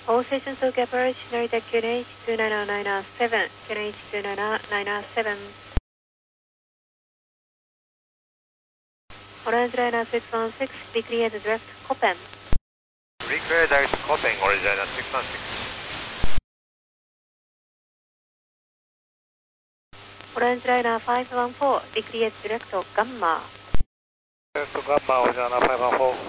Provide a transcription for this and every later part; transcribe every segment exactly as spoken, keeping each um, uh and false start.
All stations to approach Narita Q N H two nine zero nine seven, Q N H two nine zero nine seven. Orange Liner six one six, declared direct Copen. Declared direct Copen, Orange Liner six one six. Orange Liner five one four, declared direct Gamma. Direct Gamma, Orange Liner five one four.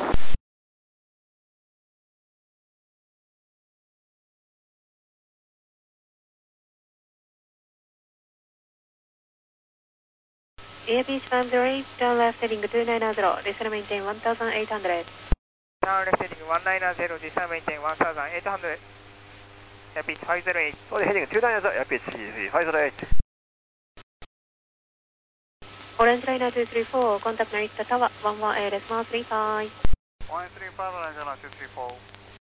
Airbus five zero eight, turn left heading two nine zero, descend maintain one thousand eight hundred. Turn left heading one nine zero, descend maintain one thousand eight hundred. Airbus five zero eight. Sorry, heading two nine zero, Airbus five zero eight. Orange Liner two three four, contact Narita Tower one one eight decimal three five. one three five, Orange Liner two three four.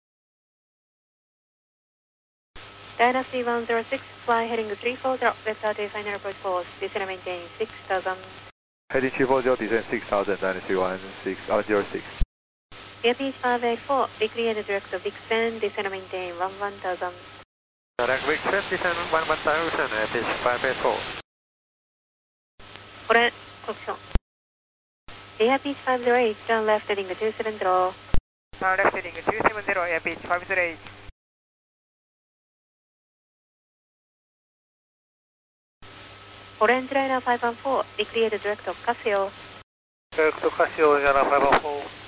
Dynasty one zero six, fly heading three four zero, vector to final approach force, descend maintain six thousand. Heading three four zero, descend six thousand, Dynasty one six, uh, zero six. Airbus five eight four, declared direct Vixen, descend maintain one one thousand. Direct Vixen, descend one one thousand, Airbus five eight four. Orange, correction. Airbus five zero eight, turn left heading two seven zero. Turn left heading two seven zero, Airbus five zero eight. Orange Liner five one four, declared direct Casio. Direct Casio, Orange Liner five one four.